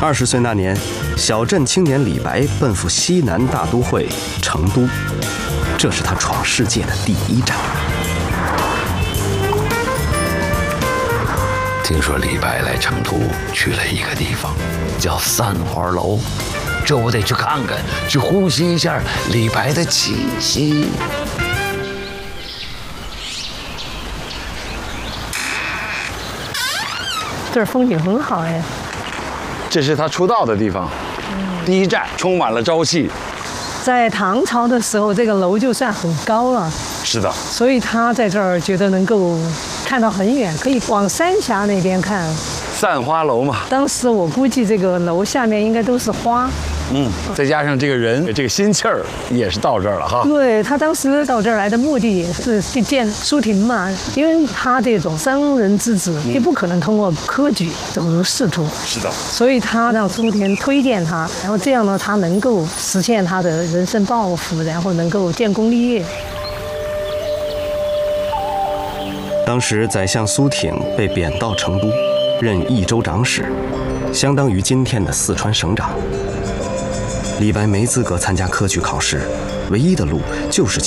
20岁那年，小镇青年李白奔赴西南大都会成都，这是他闯世界的第一站。 听说李白来成都去了一个地方，叫散花楼，这我得去看看，去呼吸一下李白的气息。 这儿风景很好哎。 这是他出道的地方，第一站充满了朝气。 在唐朝的时候，这个楼就算很高了， 是的， 所以他在这儿觉得能够看到很远，可以往三峡那边看。 散花楼嘛， 当时我估计这个楼下面应该都是花。 再加上这个人这个心气儿也是到这儿了哈。 对，他当时到这儿来的目的也是去见苏婷嘛，因为他这种商人之子也不可能通过科举走入仕途， 是的， 所以他让苏婷推荐他，然后这样呢，他能够实现他的人生抱负，然后能够建功立业。 当时宰相苏挺被贬到成都，任益州长史，相当于今天的四川省长。李白没资格参加科举考试，唯一的路就是